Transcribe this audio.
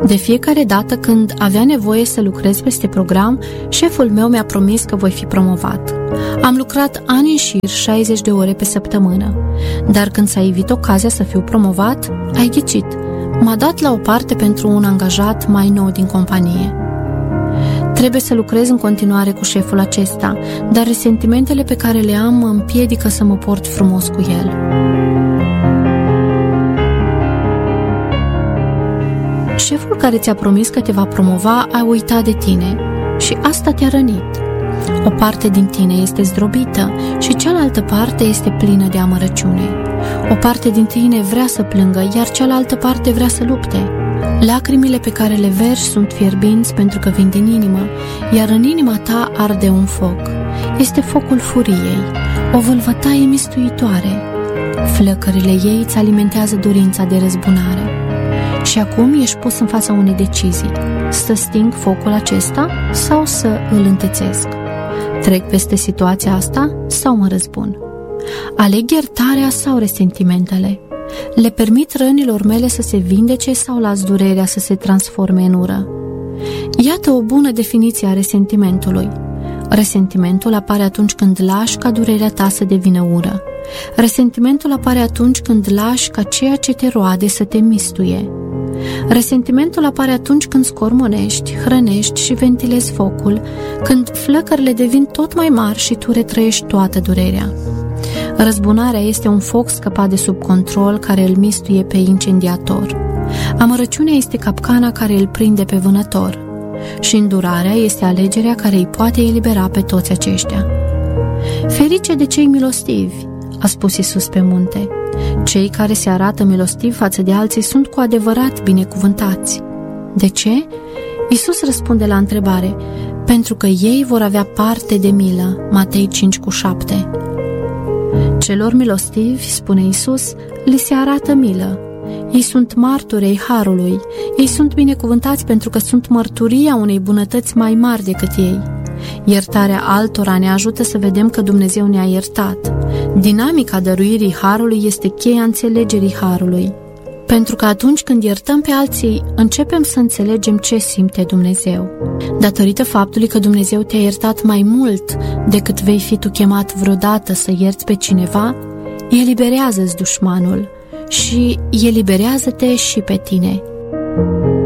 De fiecare dată când avea nevoie să lucrez peste program, șeful meu mi-a promis că voi fi promovat. Am lucrat ani în șir, 60 de ore pe săptămână, dar când s-a ivit ocazia să fiu promovat, ai ghicit, m-a dat la o parte pentru un angajat mai nou din companie. Trebuie să lucrez în continuare cu șeful acesta, dar resentimentele pe care le am mă împiedică să mă port frumos cu el. Șeful care ți-a promis că te va promova a uitat de tine și asta te-a rănit. O parte din tine este zdrobită și cealaltă parte este plină de amărăciune. O parte din tine vrea să plângă, iar cealaltă parte vrea să lupte. Lacrimile pe care le vergi sunt fierbinți pentru că vin din inimă, iar în inima ta arde un foc. Este focul furiei, o vâlvătaie mistuitoare. Flăcările ei îți alimentează dorința de răzbunare. Și acum ești pus în fața unei decizii. Să sting focul acesta sau să îl întețesc? Trec peste situația asta sau mă răzbun? Aleg iertarea sau resentimentele? Le permit rănilor mele să se vindece sau las durerea să se transforme în ură? Iată o bună definiție a resentimentului. Resentimentul apare atunci când lași ca durerea ta să devină ură. Resentimentul apare atunci când lași ca ceea ce te roade să te mistuie. Resentimentul apare atunci când scormonești, hrănești și ventilezi focul, când flăcările devin tot mai mari și tu retrăiești toată durerea. Răzbunarea este un foc scăpat de sub control care îl mistuie pe incendiator. Amărăciunea este capcana care îl prinde pe vânător. Și îndurarea este alegerea care îi poate elibera pe toți aceștia. Ferice de cei milostivi, a spus Iisus pe munte. Cei care se arată milostivi față de alții sunt cu adevărat binecuvântați. De ce? Iisus răspunde la întrebare, pentru că ei vor avea parte de milă. Matei 5:7. Celor milostivi, spune Iisus, li se arată milă. Ei sunt marturei harului. Ei sunt binecuvântați pentru că sunt mărturia unei bunătăți mai mari decât ei. Iertarea altora ne ajută să vedem că Dumnezeu ne-a iertat. Dinamica dăruirii harului este cheia înțelegerii harului. Pentru că atunci când iertăm pe alții, începem să înțelegem ce simte Dumnezeu. Datorită faptului că Dumnezeu te-a iertat mai mult decât vei fi tu chemat vreodată să ierți pe cineva, eliberează-ți dușmanul și eliberează-te și pe tine.